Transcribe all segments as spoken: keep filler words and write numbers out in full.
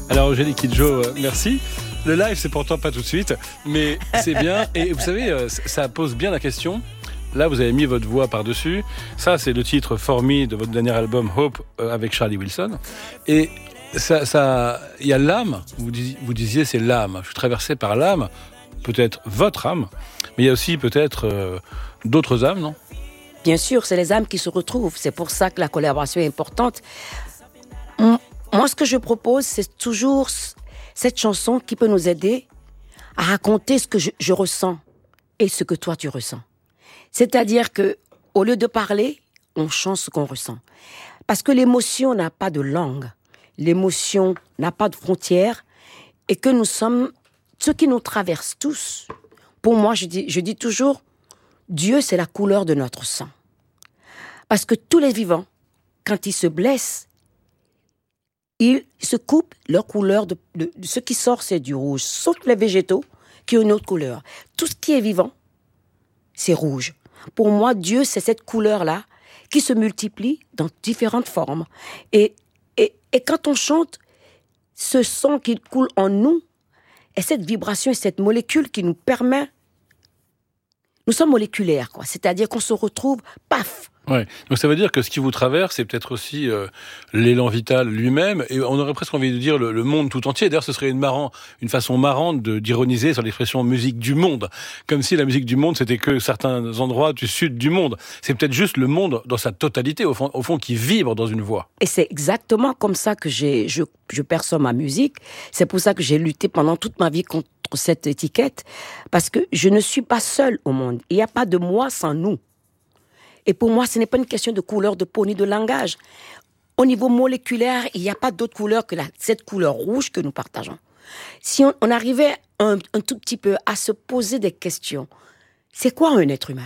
Alors Eugénie Kidjo, euh, merci. Le live, c'est pourtant pas tout de suite, mais c'est bien. Et vous savez, euh, ça pose bien la question. Là, vous avez mis votre voix par-dessus. Ça, c'est le titre For Me de votre dernier album Hope euh, avec Charlie Wilson. Et ça, ça, il y a l'âme. Vous disiez, vous disiez, c'est l'âme. Je suis traversé par l'âme, peut-être votre âme, mais il y a aussi peut-être euh, d'autres âmes, non ? Bien sûr, c'est les âmes qui se retrouvent. C'est pour ça que la collaboration est importante. Moi, ce que je propose, c'est toujours cette chanson qui peut nous aider à raconter ce que je, je ressens et ce que toi tu ressens. C'est-à-dire que, au lieu de parler, on chante ce qu'on ressent. Parce que l'émotion n'a pas de langue, l'émotion n'a pas de frontières, et que nous sommes ce qui nous traverse tous. Pour moi, je dis, je dis toujours, Dieu, c'est la couleur de notre sang. Parce que tous les vivants, quand ils se blessent, ils se coupent leur couleur, de, de, de ce qui sort, c'est du rouge, sauf les végétaux qui ont une autre couleur. Tout ce qui est vivant, c'est rouge. Pour moi, Dieu, c'est cette couleur-là qui se multiplie dans différentes formes. Et, et, et quand on chante, ce sang qui coule en nous, et cette vibration et cette molécule qui nous permet... Nous sommes moléculaires, quoi. C'est-à-dire qu'on se retrouve, paf. Ouais. Donc ça veut dire que ce qui vous traverse, c'est peut-être aussi euh, l'élan vital lui-même, et on aurait presque envie de dire le, le monde tout entier. D'ailleurs, ce serait une, marrant, une façon marrante de, d'ironiser sur l'expression musique du monde, comme si la musique du monde, c'était que certains endroits du sud du monde. C'est peut-être juste le monde dans sa totalité, au fond, au fond qui vibre dans une voix. Et c'est exactement comme ça que j'ai, je, je perçois ma musique. C'est pour ça que j'ai lutté pendant toute ma vie contre cette étiquette, parce que je ne suis pas seule au monde. Il n'y a pas de moi sans nous. Et pour moi, ce n'est pas une question de couleur de peau ni de langage. Au niveau moléculaire, il n'y a pas d'autre couleur que la, cette couleur rouge que nous partageons. Si on, on arrivait un, un tout petit peu à se poser des questions, c'est quoi un être humain ?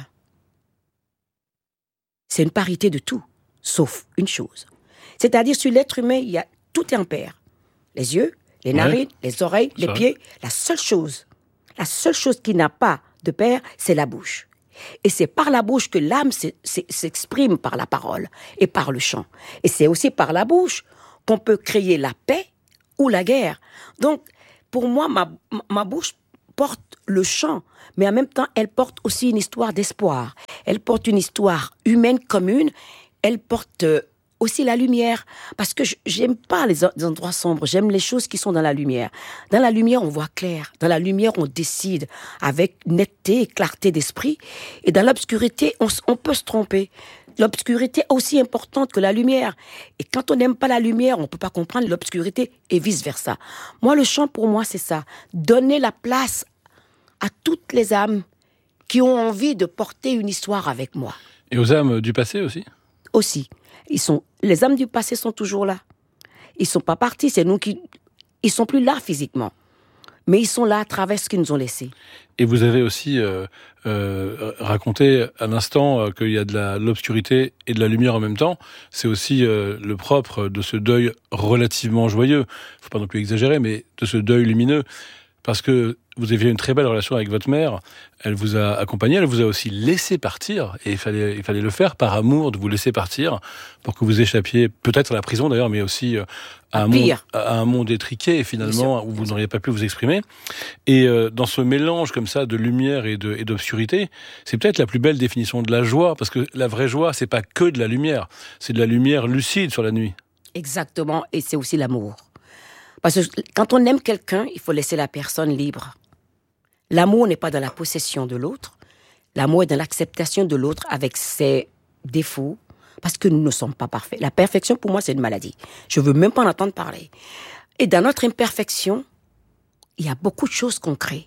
C'est une parité de tout, sauf une chose. C'est-à-dire, sur l'être humain, il y a, tout est en paire. Les yeux, les narines, ouais. les oreilles, les Ça. pieds. La seule chose, la seule chose qui n'a pas de paire, c'est la bouche. Et c'est par la bouche que l'âme s'exprime par la parole et par le chant. Et c'est aussi par la bouche qu'on peut créer la paix ou la guerre. Donc, pour moi, ma, ma bouche porte le chant, mais en même temps, elle porte aussi une histoire d'espoir. Elle porte une histoire humaine commune. Elle porte aussi la lumière, parce que j'aime pas les endroits sombres, j'aime les choses qui sont dans la lumière. Dans la lumière, on voit clair. Dans la lumière, on décide avec netteté et clarté d'esprit. Et dans l'obscurité, on, on peut se tromper. L'obscurité est aussi importante que la lumière. Et quand on n'aime pas la lumière, on peut pas comprendre l'obscurité et vice-versa. Moi, le chant, pour moi, c'est ça. Donner la place à toutes les âmes qui ont envie de porter une histoire avec moi. Et aux âmes du passé aussi ? Aussi. Ils sont, les âmes du passé sont toujours là. Ils sont pas partis, c'est nous qui... Ils sont plus là physiquement. Mais ils sont là à travers ce qu'ils nous ont laissé. Et vous avez aussi euh, euh, raconté à l'instant euh, qu'il y a de la, l'obscurité et de la lumière en même temps. C'est aussi euh, le propre de ce deuil relativement joyeux. Faut pas non plus exagérer, mais de ce deuil lumineux. Parce que vous aviez une très belle relation avec votre mère, elle vous a accompagné, elle vous a aussi laissé partir, et il fallait, il fallait le faire par amour, de vous laisser partir, pour que vous échappiez peut-être à la prison d'ailleurs, mais aussi à un, monde, à un monde étriqué, finalement, où vous n'auriez pas pu vous exprimer. Et euh, dans ce mélange comme ça de lumière et, de, et d'obscurité, c'est peut-être la plus belle définition de la joie, parce que la vraie joie, c'est pas que de la lumière, c'est de la lumière lucide sur la nuit. Exactement, et c'est aussi l'amour. Parce que quand on aime quelqu'un, il faut laisser la personne libre. L'amour n'est pas dans la possession de l'autre. L'amour est dans l'acceptation de l'autre avec ses défauts, parce que nous ne sommes pas parfaits. La perfection, pour moi, c'est une maladie. Je ne veux même pas en entendre parler. Et dans notre imperfection, il y a beaucoup de choses qu'on crée,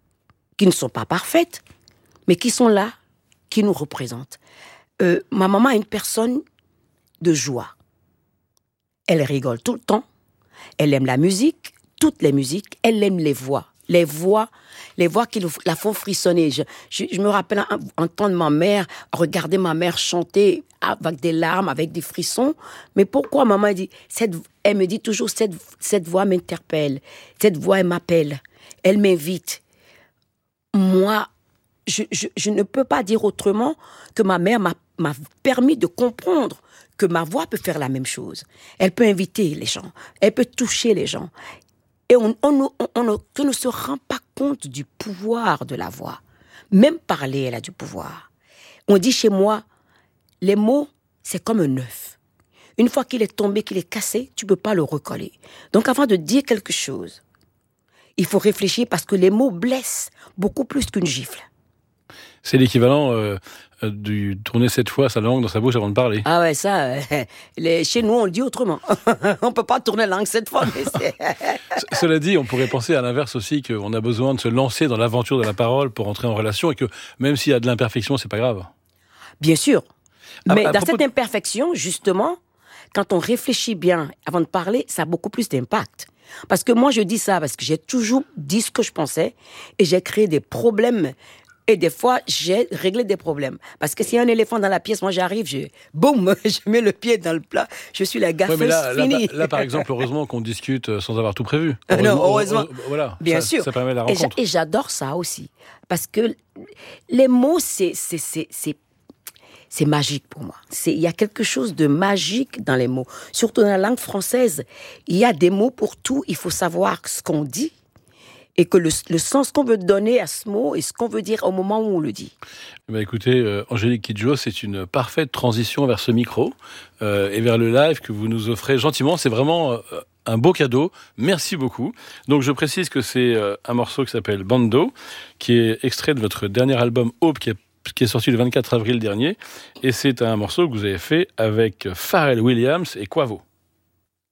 qui ne sont pas parfaites, mais qui sont là, qui nous représentent. Euh, ma maman est une personne de joie. Elle rigole tout le temps. Elle aime la musique, toutes les musiques. Elle aime les voix. Les voix, les voix qui la font frissonner. Je, je, je me rappelle entendre ma mère, regarder ma mère chanter avec des larmes, avec des frissons. Mais pourquoi maman elle dit, cette, elle me dit toujours, cette, cette voix m'interpelle. Cette voix, elle m'appelle. Elle m'invite. Moi, je, je, je ne peux pas dire autrement que ma mère m'a, m'a permis de comprendre que ma voix peut faire la même chose. Elle peut inviter les gens, elle peut toucher les gens. Et on, on, on, on, on ne se rend pas compte du pouvoir de la voix. Même parler, elle a du pouvoir. On dit chez moi, les mots, c'est comme un œuf. Une fois qu'il est tombé, qu'il est cassé, tu ne peux pas le recoller. Donc avant de dire quelque chose, il faut réfléchir parce que les mots blessent beaucoup plus qu'une gifle. C'est l'équivalent euh, du tourner sept fois sa langue dans sa bouche avant de parler. Ah ouais, ça, euh, les, chez nous, on le dit autrement. On ne peut pas tourner la langue sept fois. Mais c'est... Cela dit, on pourrait penser à l'inverse aussi, qu'on a besoin de se lancer dans l'aventure de la parole pour entrer en relation et que même s'il y a de l'imperfection, c'est pas grave. Bien sûr. Mais à, à dans propos cette imperfection, justement, quand on réfléchit bien avant de parler, ça a beaucoup plus d'impact. Parce que moi, je dis ça parce que j'ai toujours dit ce que je pensais et j'ai créé des problèmes. Et des fois, j'ai réglé des problèmes. Parce que s'il y a un éléphant dans la pièce, moi j'arrive, je, boum, je mets le pied dans le plat, je suis la gaffeuse, ouais, mais là, finie. Là, là, par exemple, heureusement qu'on discute sans avoir tout prévu. Heureusement, non, heureusement. Heureusement. Voilà, bien ça, sûr. Ça permet la rencontre. Et j'adore ça aussi. Parce que les mots, c'est, c'est, c'est, c'est, c'est magique pour moi. C'est, il y a quelque chose de magique dans les mots. Surtout dans la langue française, il y a des mots pour tout. Il faut savoir ce qu'on dit. Et que le, le sens qu'on veut donner à ce mot et ce qu'on veut dire au moment où on le dit. Bah écoutez, euh, Angélique Kidjo, c'est une parfaite transition vers ce micro euh, et vers le live que vous nous offrez gentiment. C'est vraiment euh, un beau cadeau. Merci beaucoup. Donc je précise que c'est euh, un morceau qui s'appelle Bando, qui est extrait de votre dernier album Hope, qui est, qui est sorti le vingt-quatre avril dernier. Et c'est un morceau que vous avez fait avec Pharrell Williams et Quavo.